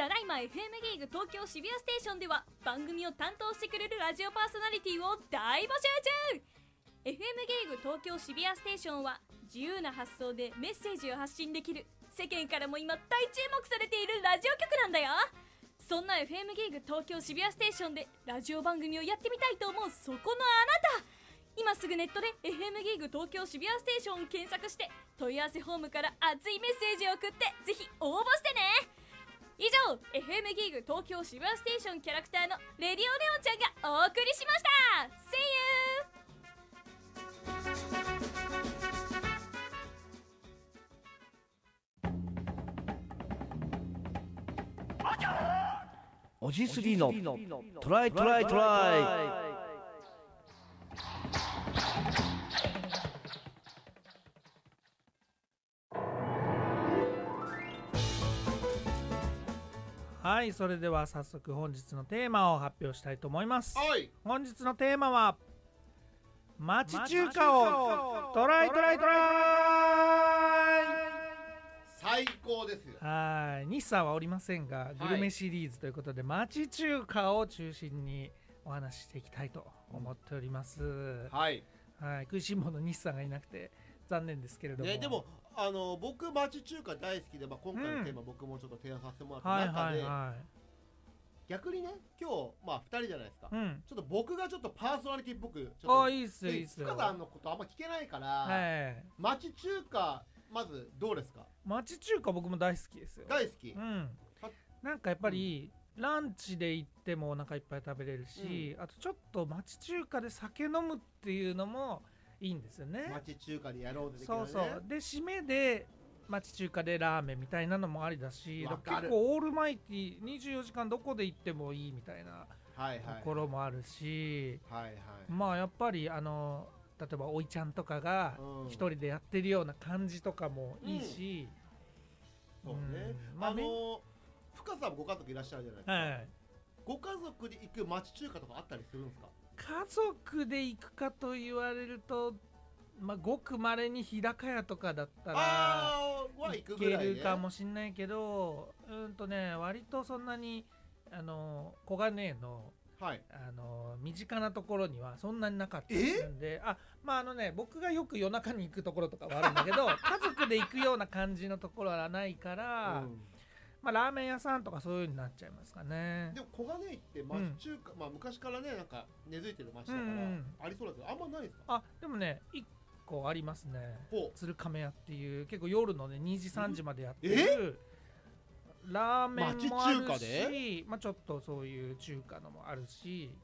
ただいま FM ギーグ東京渋谷ステーションでは番組を担当してくれるラジオパーソナリティを大募集中。 FM ギーグ東京渋谷ステーションは自由な発想でメッセージを発信できる、世間からも今大注目されているラジオ局なんだよ。そんな FM ギーグ東京渋谷ステーションでラジオ番組をやってみたいと思うそこのあなた、今すぐネットで FM ギーグ東京渋谷ステーションを検索して問い合わせフォームから熱いメッセージを送ってぜひ応募してね。以上 FM ギーグ東京渋谷ステーションキャラクターのレディオネオンちゃんがお送りしました。 See you。 おじすぎのトライトライトライ。 はい、それでは早速本日のテーマを発表したいと思います。 はい、 本日のテーマは町中華をトライトライトライ。 最高ですよ。 はい、日産はおりませんがグルメシリーズということで、町中華を中心にお話ししていきたいと思っております。 はい、 はい、食いしん坊の日産がいなくて残念ですけれども、 でも僕町中華大好きで、今回のテーマ、僕もちょっと提案させてもらった中で、逆にね今日2人じゃないですか、ちょっと僕がちょっとパーソナリティっぽくちょっといいっすよいいっすよ。 深さんのことあんま聞けないから、町中華まずどうですか？ 町中華僕も大好きですよ。 大好き。 なんかやっぱり、ランチで行ってもお腹いっぱい食べれるし、あとちょっと町中華で酒飲むっていうのもいいんですよね。 町中華でやろうってできるね。 そうで締めで町中華でラーメンみたいなのもありだし、結構オールマイティ24時間どこで行ってもいいみたいなところもあるし、まあやっぱり例えばおいちゃんとかが一人でやってるような感じとかもいいし、 そうね。深さんご家族いらっしゃるじゃないですか。ご家族で行く町中華とかあったりするんですか？ 家族で行くかと言われると、ごくまれに日高屋とかだったら行けるかもしんないけど、割とそんなに小金の身近なところにはそんなになかったりするんで、僕がよく夜中に行くところとかはあるんだけど家族で行くような感じのところはないから、ラーメン屋さんとかそういう風になっちゃいますかね。 でも小金井って町中華、昔からねなんか根付いてる町だからありそうだけど、あんまないですか？ でもね1個ありますね。鶴亀屋っていう結構夜のね2時3時までやってるラーメンもあるし、ちょっとそういう中華のもあるし。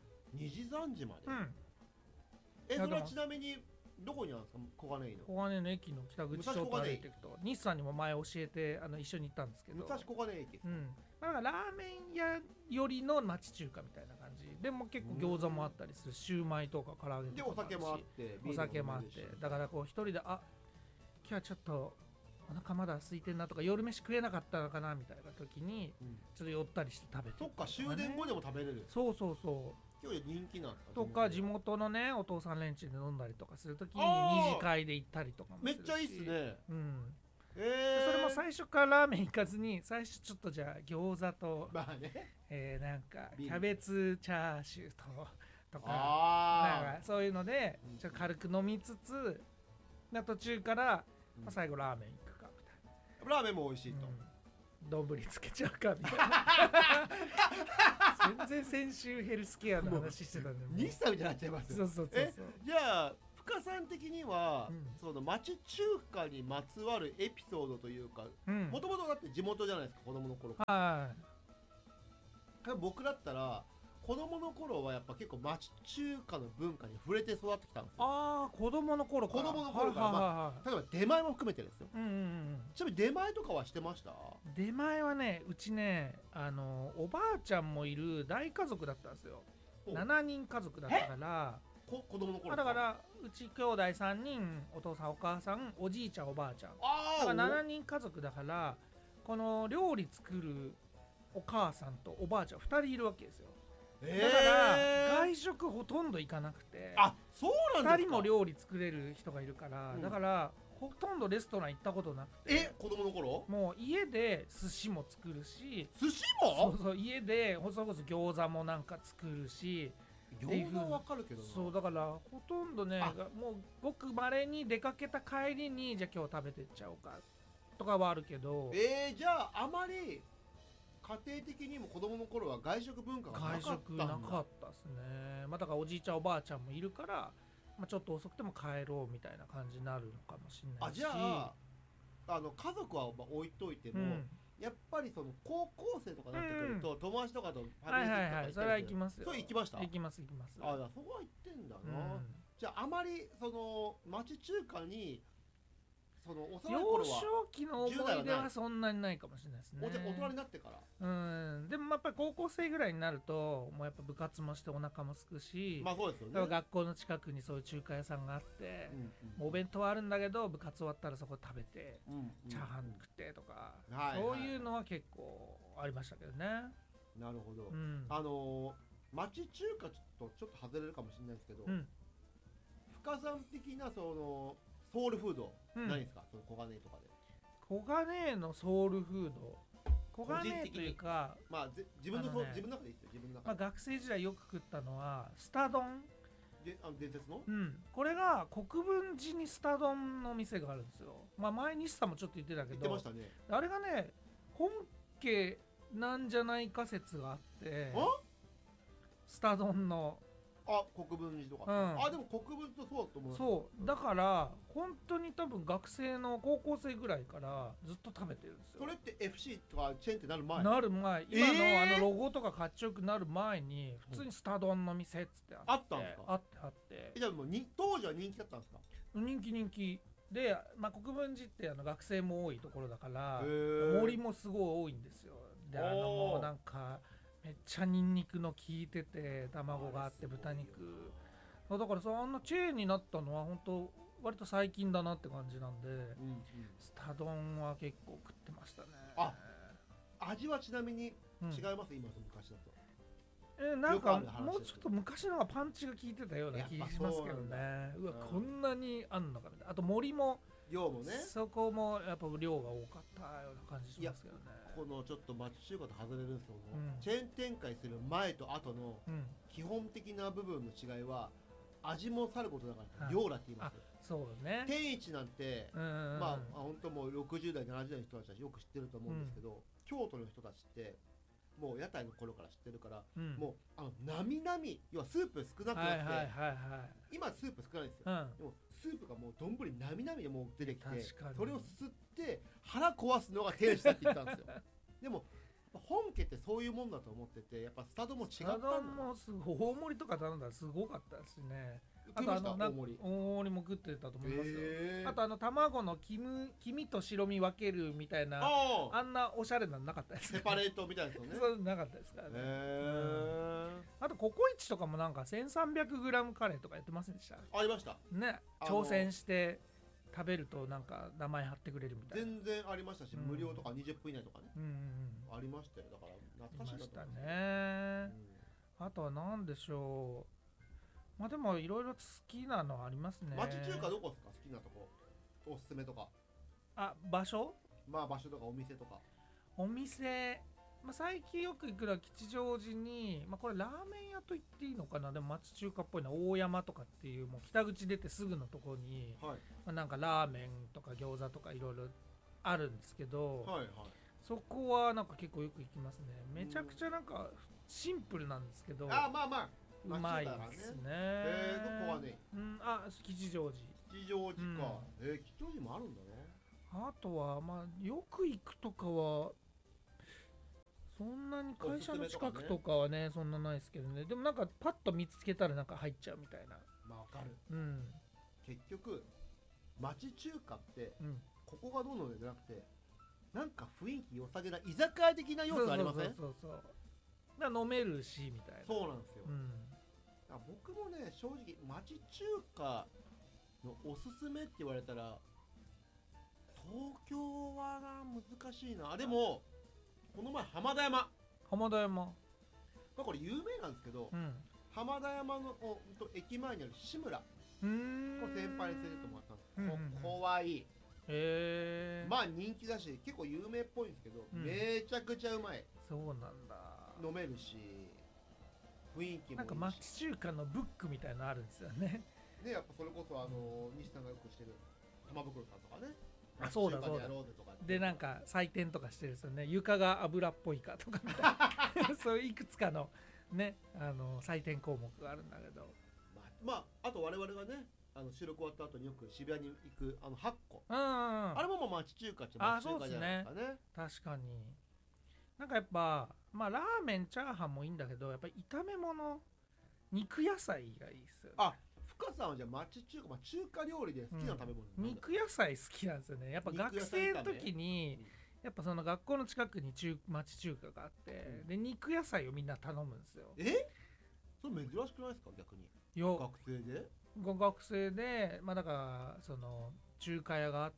2時3時まで？それはちなみにどこにあるんですか？小金井の。 小金井の駅の北口ちょっと歩いていくと、日産にも前教えて一緒に行ったんですけど、 武蔵小金井駅ですか？ ラーメン屋よりの町中華みたいな感じでも結構餃子もあったりする、シューマイとか唐揚げとかでお酒もあって、 お酒もあって、だからこう一人で今日はちょっとお腹まだ空いてんなとか夜飯食えなかったのかなみたいな時にちょっと寄ったりして食べて、 そっか終電後でも食べれる。 そう今日人気なんですか？ とか地元のねお父さん連中で飲んだりとかするときに二次会で行ったりとかもするし、 めっちゃいいっすね。 それも最初からラーメン行かずに最初ちょっとじゃあ餃子と、なんかキャベツチャーシューとかなんかそういうのでちょっと軽く飲みつつ、途中から最後ラーメン行くかみたいな。 ラーメンも美味しいと。 丼つけちゃうかみたいな全然先週ヘルスケアの話してたんで日産みたいになっちゃいます。 そうじゃあ深さん的には、その町中華にまつわるエピソードというか、もともとだって地元じゃないですか、子供の頃。僕だったら子供の頃はやっぱ結構町中華の文化に触れて育ってきたんですよ。 子供の頃から、 例えば出前も含めてですよ。ちなみに出前とかはしてました？ 出前はね、うちねおばあちゃんもいる大家族だったんですよ。7人家族だったから、 子供の頃だからうち兄弟3人、お父さんお母さんおじいちゃんおばあちゃんだから7人家族だから、この料理作るお母さんとおばあちゃん2人いるわけですよ。だから外食ほとんど行かなくて、 そうなんですか。 2人も料理作れる人がいるから、だからほとんどレストラン行ったことなくて。 子供の頃もう家で寿司も作るし、 寿司もそうそう家でそれこそ餃子もなんか作るし、 餃子はわかるけどな。 そうだからほとんどね、もうごく稀に出かけた帰りにじゃあ今日食べてっちゃおうかとかはあるけど、 じゃああまり家庭的にも子供の頃は外食文化がなかったんだ。 外食なかったですね。まあだからおじいちゃんおばあちゃんもいるから、まあ、ちょっと遅くても帰ろうみたいな感じになるのかもしれないし。 じゃあ家族は置いといても、やっぱりその高校生とかになってくると、友達とかとファミレスとか行ったりする。 それは行きますよ。 それ行きました？ 行きます。 そこは行ってんだな。じゃああまりその町中華にその幼い頃は、 幼少期の思い出はそんなにないかもしれないですね。 大人になってから。 でもやっぱり高校生ぐらいになるともうやっぱ部活もしてお腹もすくし、 まあそうですよね。 だから学校の近くにそういう中華屋さんがあって、お弁当はあるんだけど部活終わったらそこ食べて、チャーハン食ってとか、そういうのは結構ありましたけどね。 なるほど。町中華ちょっと外れるかもしれないですけど、深さん的なそのソウルフード何ですか、その小金井とかで。 小金井のソウルフード、小金井というか、 まあ自分の中でいいですよ。自分の中で。 学生時代よく食ったのはスタ丼で、伝説の、 これが国分寺にスタ丼の店があるんですよ。まあ前西さんもちょっと言ってたけど、 言ってましたね。 あれがね本家なんじゃないか説があって、スタ丼の国分寺とか、でも国分寺とそうだと思う。 そうだから本当に多分学生の高校生ぐらいからずっと食べてるんですよ。 それって FC とかチェーンってなる前今のロゴとかかっちょよくなる前に普通にスタ丼の店っつってあったんですか？ あってじゃあもう当時は人気だったんですか？ 人気で、国分寺って学生も多いところだから森もすごい多いんですよ。でもうなんかめっちゃニンニクの効いてて卵があって豚肉だからあんなチェーンになったのは本当割と最近だなって感じなんで、スタ丼は結構食ってましたね。 味はちなみに違います、今と昔だと。 なんかもうちょっと昔のがパンチが効いてたような気がしますけどね。こんなにあんのかみたいな。あと森も量もね、 そこもやっぱ量が多かったような感じしますけどね。 このちょっと町中華と外れるんですけども、チェーン展開する前と後の基本的な部分の違いは味もさることだから量だって言います。 そうね。 天一なんてまあ本当もう60代70代の人たちはよく知ってると思うんですけど、京都の人たちってもう屋台の頃から知ってるから、もうなみなみ、要はスープ少なくなって、今スープ少ないんですよ。でもスープがもう丼なみなみでもう出てきて、それをすって腹壊すのが天使だって言ったんですよ。でも本家ってそういうもんだと思ってて、やっぱスタ丼も違ったんだ。スタ丼も大盛りとか頼んだらすごかったしね。あと大盛りも食ってたと思いますよ。あと卵の黄身と白身分けるみたいな、あんなおしゃれなのなかったですね。 セパレートみたいなのね。 そうなかったですからね。あとココイチとかもなんか 1300g カレーとかやってませんでした？ ありましたね。挑戦して食べるとなんか名前貼ってくれるみたいな。 全然ありましたし、無料とか20分以内とかね、ありましたよ。だから懐かしいだったね。あとは何でしょう。まあでもいろいろ好きなのありますね。 町中華どこですか？好きなとこ、おすすめとか。 場所？ 場所とかお店とか。 お店、最近よく行くのは吉祥寺に、これラーメン屋と言っていいのかな。でも町中華っぽいのは大山とかっていう、もう北口出てすぐのところに、なんかラーメンとか餃子とかいろいろあるんですけど、そこはなんか結構よく行きますね。めちゃくちゃなんかシンプルなんですけど、うまいですね。 どこはね。 吉祥寺。 吉祥寺か。吉祥寺もあるんだね。 あとはよく行くとかはそんなに会社の近くとかはねそんなないですけどね。でもなんかパッと見つけたらなんか入っちゃうみたいな。 わかる。結局町中華ってここがどうのじゃなくて、なんか雰囲気良さげな居酒屋的な要素ありません？ そうだから飲めるしみたいな。 そうなんですよ。僕もね正直町中華のおすすめって言われたら東京は難しいな。でもこの前浜田山これ有名なんですけど、浜田山の駅前にある志村これ先輩に連れてってもらったんですけど、怖い。まあ人気だし結構有名っぽいんですけど、めちゃくちゃうまい。 そうなんだ。 飲めるし雰囲気もいいし、 なんか町中華のブックみたいなのあるんですよね。 でやっぱそれこそ西さんがよくしてる玉袋さんとかね。 そうだそうだ。でなんか採点とかしてるんですよね。床が油っぽいかとかみたいなそういういくつかのね採点項目があるんだけど、 まああと我々がね収録終わった後によく渋谷に行く8個、 あれももう町中華って町中華じゃないですかね。 確かになんかやっぱまあラーメンチャーハンもいいんだけど、やっぱり炒め物肉野菜がいいですよね。 深さんはじゃあ町中華、中華料理で好きな食べ物、 肉野菜好きなんですよね。やっぱ学生の時にやっぱその学校の近くに町中華があって、で肉野菜をみんな頼むんですよ。 それ珍しくないですか逆に。 学生でまあだからその中華屋があって、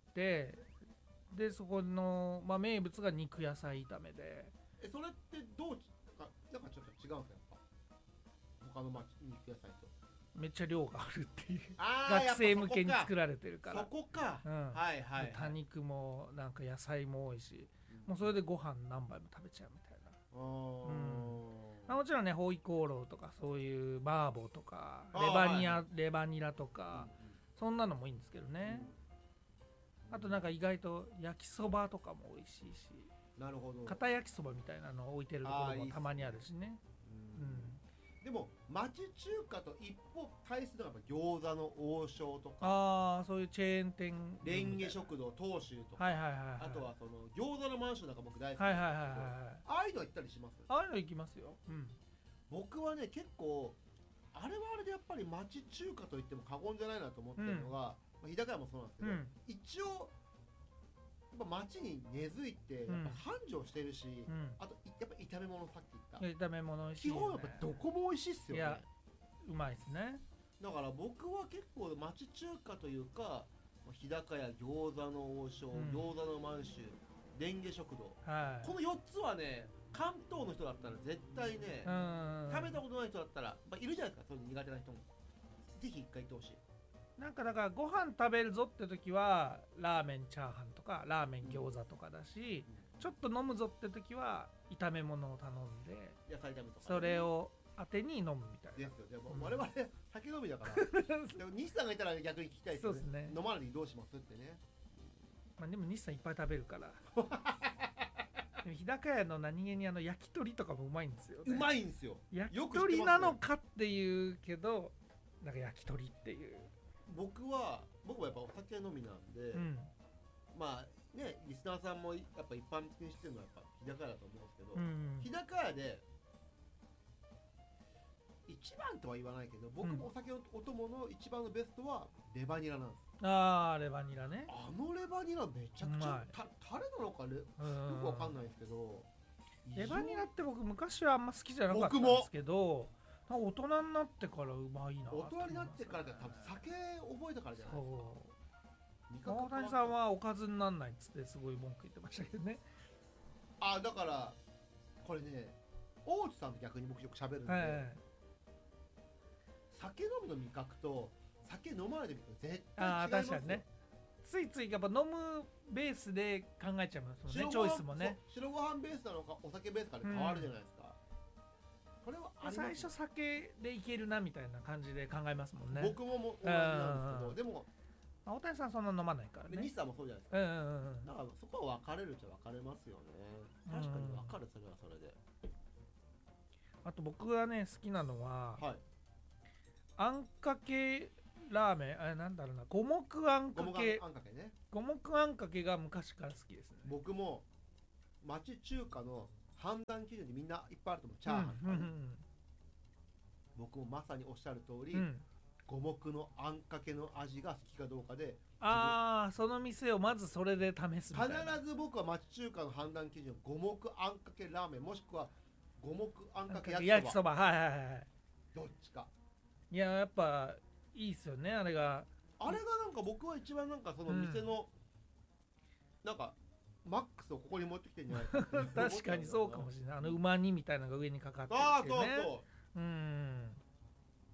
でそこのまあ名物が肉野菜炒めで。 それってどうなんかちょっと違うんですかやっぱ他の肉野菜と。 めっちゃ量があるっていう学生向けに作られてるから。 そこか、はいはい、 多肉もなんか野菜も多いし、もうそれでご飯何杯も食べちゃうみたいな。もちろんねホイコーローとかそういうバーボとかレバニラとか、そんなのもいいんですけどね。あとなんか意外と焼きそばとかも美味しいし、 なるほど、 片焼きそばみたいなのを置いてるところもたまにあるしね。 でも町中華と一方対するのが餃子の王将とか、 そういうチェーン店、 レンゲ食堂東州とか、あとはその餃子のマンションなんか僕大好きなんですけど、ああいうの行ったりします？ ああいうの行きますよ。 僕はね結構あれはあれでやっぱり町中華といっても過言じゃないなと思ってるのが、日高屋もそうなんですけど、一応やっぱ町に根付いてやっぱ繁盛してるし、あとやっぱ炒め物、さっき言った炒め物美味しい、 基本やっぱどこも美味しいっすよね。 いやうまいですね。 だから僕は結構町中華というか日高屋、餃子の王将、餃子の満州、レンゲ食堂、この4つはね関東の人だったら絶対ね、食べたことない人だったら、いるじゃないですかそういうの苦手な人も。ぜひ一回行ってほしい。 なんかだからご飯食べるぞって時はラーメンチャーハンとかラーメン餃子とかだし、ちょっと飲むぞって時は炒め物を頼んで野菜炒めとか、 それを当てに飲むみたいな。 ですよ。でも我々酒飲みだからでも西さんがいたら逆に聞きたいですね。飲まないでどうしますってね。 でも西さんいっぱい食べるからでも日高屋の何気に焼き鳥とかもうまいんですよね。 うまいんですよ。 焼き鳥なのかっていうけど、なんか焼き鳥っていう。僕もやっぱお酒飲みなんで、まあねリスナーさんもやっぱ一般的に知ってるのはやっぱ日高屋だと思うんですけど、日高屋で一番とは言わないけど、僕もお酒のお供の一番のベストはレバニラなんです。 レバニラね。 レバニラめちゃくちゃタレなのかよくわかんないですけど、 レバニラって僕昔はあんま好きじゃなかったんですけど、大人になってからうまいな。 大人になってからで多分酒覚えたからじゃないですか。 大谷さんはおかずになんないっつってすごい文句言ってましたけどね。 だからこれね大内さんと逆に僕よく喋るんで、酒飲みの味覚と酒飲まないでみると絶対違いますよ。 確かにね。ついついやっぱ飲むベースで考えちゃいますもんね。チョイスもね。 白ご飯ベースなのかお酒ベースかで変わるじゃないですか。これは最初酒でいけるなみたいな感じで考えますもんね。 僕も同じなんですけど、でも大谷さんそんな飲まないからね。 西さんもそうじゃないですか。だからそこは分かれるっちゃ分かれますよね。確かに分かる、それはそれで。 あと僕がね好きなのは、あんかけラーメン、なんだろうな、五目あんかけ。五目あんかけが昔から好きですね。 僕も町中華の判断基準でみんないっぱいあると思う。チャーハン、僕もまさにおっしゃる通り、五目のあんかけの味が好きかどうかで、 その店をまずそれで試すみたいな。 必ず僕は町中華の判断基準、五目あんかけラーメンもしくは五目あんかけ焼きそば、どっちか。 いややっぱいいっすよね、あれがなんか僕は一番なんかその店の、なんかマックスをここに持ってきてるんじゃないか確かにそうかもしれない。うま煮みたいなのが上にかかってるっていうね。こ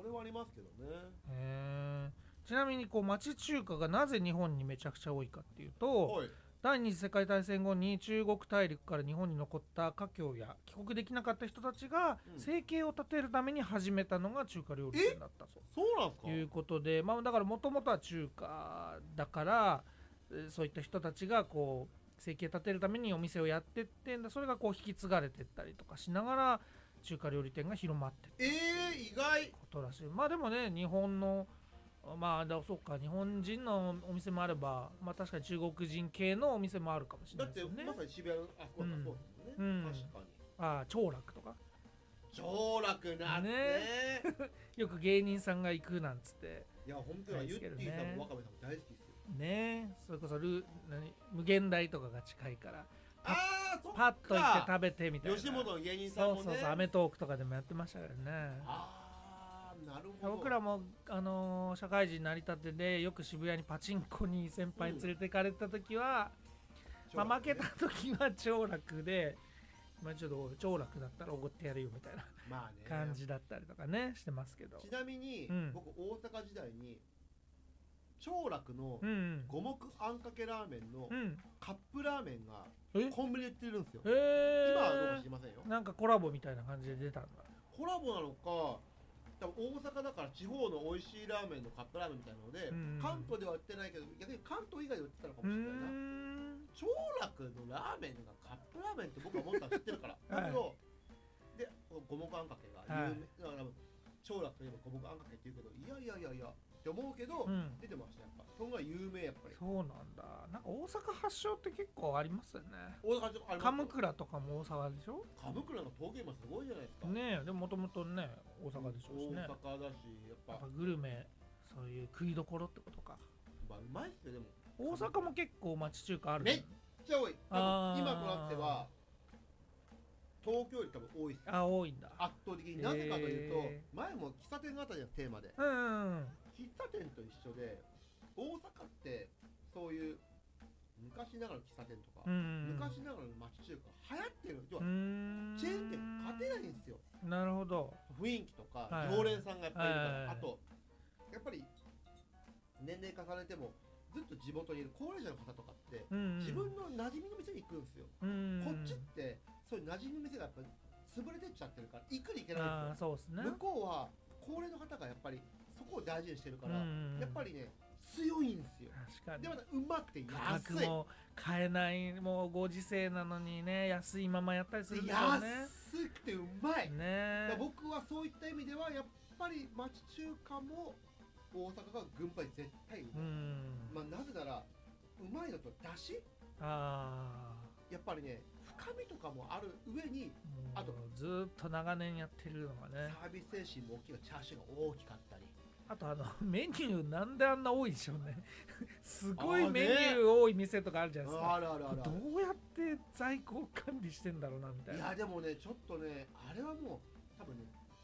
れはありますけどね。ちなみにこう町中華がなぜ日本にめちゃくちゃ多いかっていうと、はい、第二次世界大戦後に中国大陸から日本に残った華僑や帰国できなかった人たちが生計を立てるために始めたのが中華料理店だったそうなんですか。 いうことで、だからもともとは中華だからそういった人たちがこう生計立てるためにお店をやってって、それがこう引き継がれてったりとかしながら中華料理店が広まっていった意外ことらしい。でもね、日本のそうか、日本人のお店もあれば、確かに中国人系のお店もあるかもしれないですよね。 だってまさに渋谷のあそこだそうですもんね、確かに。 長楽とか長楽なんてねよく芸人さんが行くなんつって。 いや本当はゆってぃさんも若部さんも大好きですよね。それこそ無限大とかが近いからパッと行って食べてみたいな。 吉本の芸人さんもね、 そうアメトーークとかでもやってましたからね。 なるほど。 僕らも、社会人成り立てでよく渋谷にパチンコに先輩に連れてかれた時は、負けた時は長楽で、ちょっと長楽だったらおごってやるよみたいな、感じだったりとかねしてますけど。 ちなみに、僕大阪時代に長楽の五目あんかけラーメンのカップラーメンがコンビニで売ってるんですよ。今はどうか知りませんよ。 なんかコラボみたいな感じで出たんだ。 コラボなのか、多分大阪だから地方の美味しいラーメンのカップラーメンみたいなので、関東では売ってないけど逆に関東以外で売ってたのかもしれないな。長楽のラーメンがカップラーメンって僕は思ったら知ってるからだけど、で五目あんかけが有名だから、長楽といえば五目あんかけって言うけど、いやって思うけど、出てました。やっぱそんな有名。やっぱりそうなんだ。なんか大阪発祥って結構ありますよね。 大阪発祥あります。 鎌倉とかも大阪でしょ。 鎌倉の陶芸今すごいじゃないですかね。でももともとね大阪でしょうしね。 大阪だし、やっぱグルメ、そういう食いどころってことか。 うまいっすよ。でも大阪も結構町中華ある。 めっちゃ多い。今となっては東京より多分多いっす。 多いんだ。 圧倒的に。なぜかというと、前も喫茶店があったじゃん、テーマで。喫茶店と一緒で、大阪ってそういう昔ながらの喫茶店とか、昔ながらの町中華流行ってる。要はチェーン店勝てないんですよ。 なるほど。 雰囲気とか常連さんがやっぱりいるから、あとやっぱり年齢重ねてもずっと地元にいる高齢者の方とかって、自分の馴染みの店に行くんですよ。こっちってそういう馴染みの店がやっぱり潰れてっちゃってるから行くに行けないんですよ。 そうですね。 向こうは高齢の方がやっぱりそこを大事にしてるから、やっぱりね強いんですよ。 確かに。 でまたうまくて安い。 価格も買えない、もうご時世なのにね、安いままやったりするんですよね。 安くてうまいね。 僕はそういった意味ではやっぱり町中華も大阪が軍配絶対うまい。なぜならうまいのとだし、やっぱりね深みとかもある上に、あとずっと長年やってるのがね、 サービス精神も大きいがチャーシューが大きかったり、 あとメニューなんであんな多いでしょうねすごいメニュー多い店とかあるじゃないですか。どうやって在庫管理してんだろうなみたいな。 いやでもねちょっとねあれはもう多分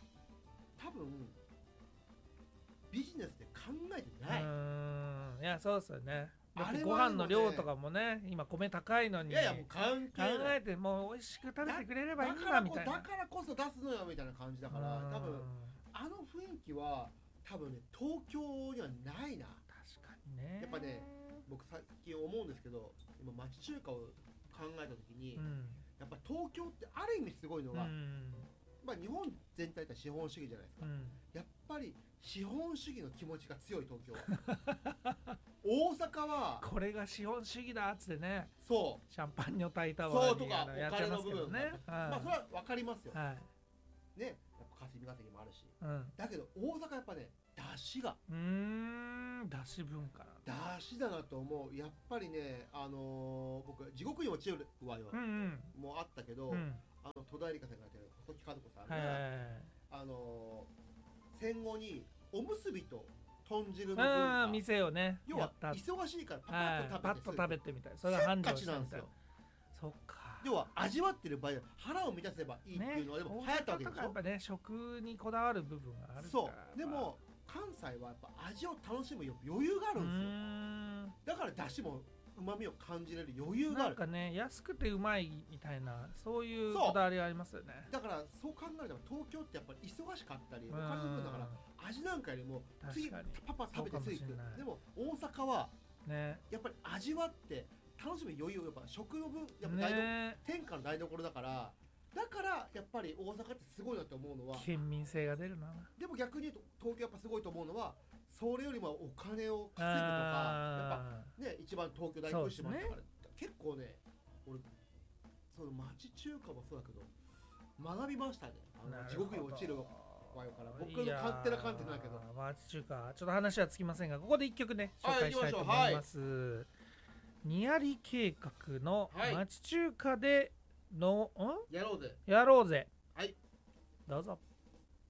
ビジネスで考えてない。 いやそうですよね。ご飯の量とかもね、今米高いのに、 いやもう関係ない。 考えてもう美味しく食べてくれればいいんだみたいな。 だからこそ出すのよみたいな感じだから、多分あの雰囲気は多分ね東京にはないな。 確かにね。 やっぱね僕最近思うんですけど、今町中華を考えた時に、やっぱ東京ってある意味すごいのが、日本全体って資本主義じゃないですか。やっぱり資本主義の気持ちが強い東京は大阪はこれが資本主義だっつってね、 そうシャンパンに炊いたわとかやっちゃいますけどね。 それは分かりますよ、ね、やっぱ霞が関もあるし、だけど大阪やっぱね出汁が出汁文化出汁だなと思う。やっぱりね僕地獄に落ちるわよもあったけど、戸田恵梨香さんがやってる細木和子さんが戦後におむすびと豚汁の文化、 店をね要は忙しいからパッと食べてみたいな、それが繁盛したみたいな。そっか。 要は味わってる場合は腹を満たせばいいっていうのはでも流行ったわけでしょ。 やっぱね食にこだわる部分があるから。 そうでも関西はやっぱ味を楽しむ余裕があるんですよ。だから出汁もうまみを感じれる余裕がある。 なんかね、安くてうまいみたいな、そういうこだわりがありますよね。 だからそう考えると東京ってやっぱり忙しかったりお金の分だから味なんかよりも次パパ食べてついく。でも大阪はやっぱり味わって楽しむ余裕をやっぱ食の分やっぱ天下の台所だからやっぱり大阪ってすごいなって思うのは県民性が出るな。でも逆に言うと東京やっぱすごいと思うのはそれよりもお金を稼ぐとかやっぱね一番東京大都市もあったから、結構ね俺その町中華もそうだけど学びましたね。地獄に落ちるわよから僕の勝手な観点だけど町中華ちょっと話はつきませんが、ここで一曲ね紹介したいと思います。ニヤリ計画の町中華での、 やろうぜ。 やろうぜ。 はい、 どうぞ。